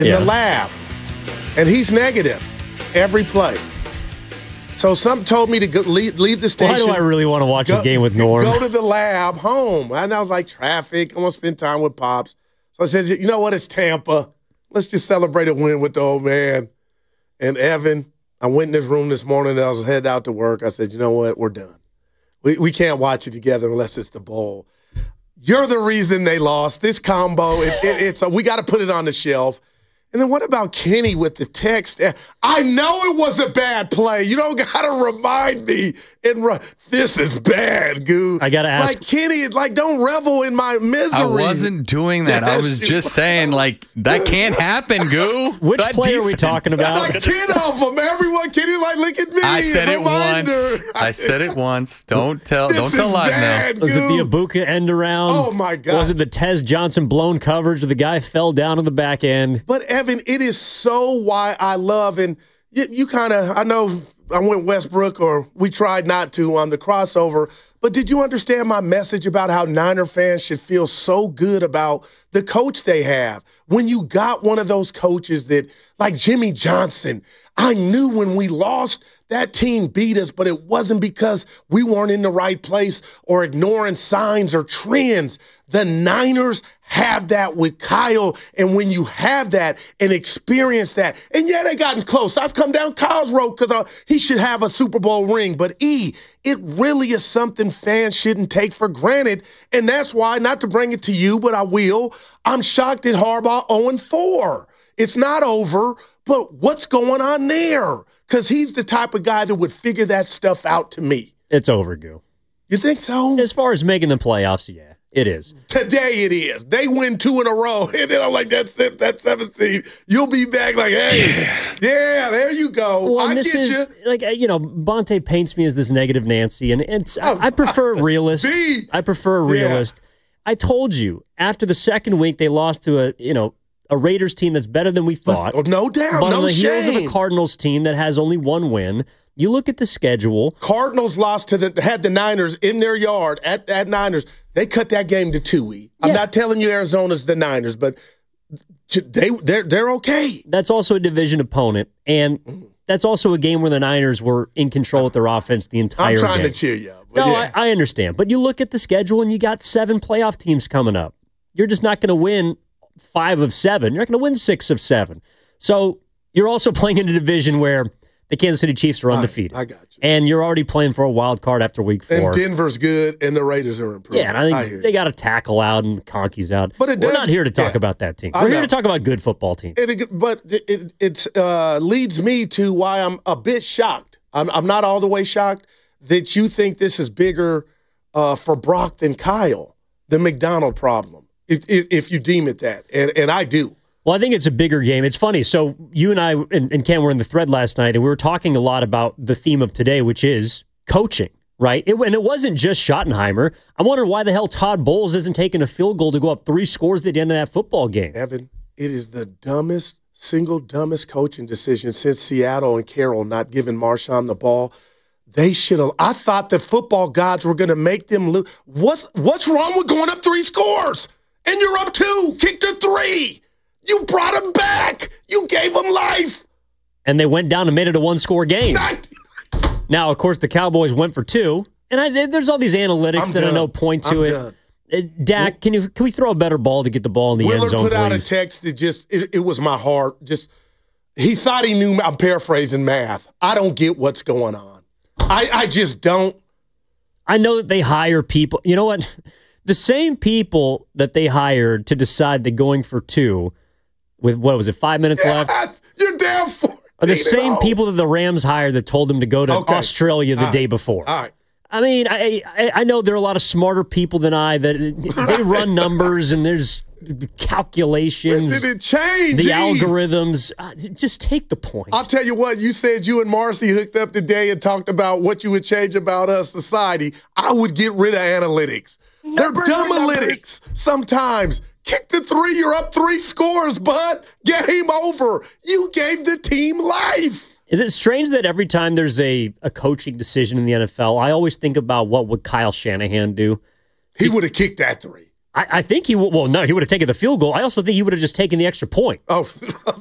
in the lab, and he's negative every play. So something told me to go, leave the station. Why do I really want to watch a game with Norm? Go to the lab home. And I was like, traffic. I want to spend time with Pops. So I said, you know what? It's Tampa. Let's just celebrate a win with the old man. And Evan, I went in this room this morning and I was headed out to work. I said, you know what? We're done. We can't watch it together unless it's the bowl. You're the reason they lost. This combo, it's we got to put it on the shelf. And then what about Kenny with the text? I know it was a bad play. You don't got to remind me. This is bad, Goo. I got to ask. Like, Kenny, don't revel in my misery. I wasn't doing that. I was just saying, that can't happen, Goo. Which play are we talking about? Like 10 of them. Everyone, Kenny, look at me. I said it once. I said it once. Don't tell lies now. Was it the Ibuka end around? Oh, my God. Was it the Tez Johnson blown coverage where the guy fell down on the back end? But, Evan, it is so why I love, and you kind of, I know I went Westbrook, or we tried not to on the crossover, but did you understand my message about how Niner fans should feel so good about the coach they have? When you got one of those coaches that, like Jimmy Johnson, I knew when we lost, that team beat us, but it wasn't because we weren't in the right place or ignoring signs or trends. The Niners have that with Kyle, and when you have that and experience that, and yeah, they gotten close. I've come down Kyle's road because he should have a Super Bowl ring, but it really is something fans shouldn't take for granted, and that's why, not to bring it to you, but I will, I'm shocked at Harbaugh 0-4. It's not over, but what's going on there? Because he's the type of guy that would figure that stuff out to me. It's over, Goo. You think so? As far as making the playoffs, yeah, it is. Today it is. They win 2 in a row, and then I'm like, that's it, that's 17. You'll be back like, hey, yeah, there you go. Well, I this get is, you. Bonte paints me as this negative Nancy, and I prefer a realist. I prefer a realist. Yeah. I told you, after the second week, they lost to a Raiders team that's better than we thought. No doubt, but no on the heels shame. of a Cardinals team that has only one win. You look at the schedule. Cardinals had the Niners in their yard at Niners. They cut that game to 2. I'm not telling you Arizona's the Niners, but they're okay. That's also a division opponent, and that's also a game where the Niners were in control with their offense the entire game. I'm trying to cheer you up. No, yeah. I understand. But you look at the schedule, and you got 7 playoff teams coming up. You're just not going to win 5 of 7. You're not going to win 6 of 7. So you're also playing in a division where the Kansas City Chiefs are undefeated. I got you. And you're already playing for a wild card after week 4. And Denver's good, and the Raiders are improving. Yeah, and I think they got a tackle out and Conkey's out. But we're not here to talk about that team. We're here to talk about good football teams. But it leads me to why I'm a bit shocked. I'm not all the way shocked that you think this is bigger for Brock than Kyle, the McDonald problem, if you deem it that. And I do. Well, I think it's a bigger game. It's funny. So you and I and Ken were in the thread last night, and we were talking a lot about the theme of today, which is coaching, right? And it wasn't just Schottenheimer. I wonder why the hell Todd Bowles isn't taking a field goal to go up 3 scores at the end of that football game. Evan, it is the single dumbest coaching decision since Seattle and Carroll not giving Marshawn the ball. They should have. I thought the football gods were going to make them lose. What's wrong with going up 3 scores? And you're up 2, kick to 3. You brought them back. You gave them life. And they went down and made it a 1-score game. Now, of course, the Cowboys went for 2. And there's all these analytics that I know point to it. Dak, can we throw a better ball to get the ball in the end zone, Willard put out please? a text that it was my heart. He thought he knew, I'm paraphrasing math. I don't get what's going on. I just don't. I know that they hire people. You know what? The same people that they hired to decide that going for 2 with, 5 minutes left? You're down 14 are the same people that the Rams hired that told them to go to Australia the day before. All right. I mean, I know there are a lot of smarter people than I that they run numbers and there's calculations. When did it change? The algorithms. Just take the point. I'll tell you what, you said you and Marcy hooked up today and talked about what you would change about us society. I would get rid of analytics. They're dumb analytics sometimes. Kick the 3, you're up 3 scores, bud. Game over. You gave the team life. Is it strange that every time there's a coaching decision in the NFL, I always think about what would Kyle Shanahan do? He would have kicked that 3. I think he would have taken the field goal. I also think he would have just taken the extra point. Oh,